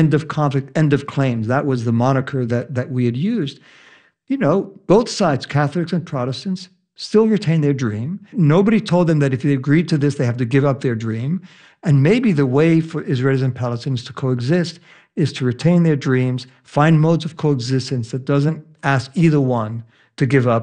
end of conflict, end of claims. That was the moniker that we had used. Both sides, Catholics and Protestants, still retain their dream. Nobody told them that if they agreed to this, they have to give up their dream. And maybe the way for Israelis and Palestinians to coexist is to retain their dreams, find modes of coexistence that doesn't ask either one to give up